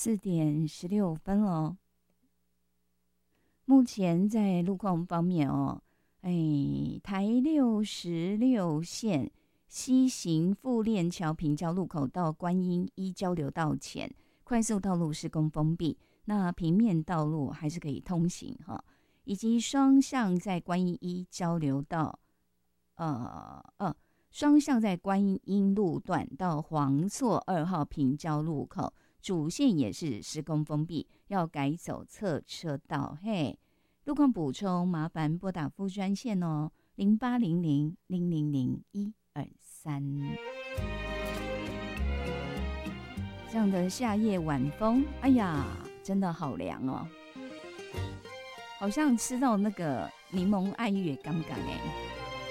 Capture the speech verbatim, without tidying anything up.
四点十六分哦。目前在路况方面哦，哎，台六十六线西行富链桥平交路口到观音一交流道前，快速道路施工封闭，那平面道路还是可以通行哈。以及双向在观音一交流道，呃呃。双向在观音路段到黄厝二号平交路口，主线也是施工封闭，要改走侧车道。嘿，路况补充，麻烦拨打副专线哦，零八零零零零零一二三。这样的夏夜晚风，哎呀，真的好凉哦，好像吃到那个柠檬爱玉的感觉哎。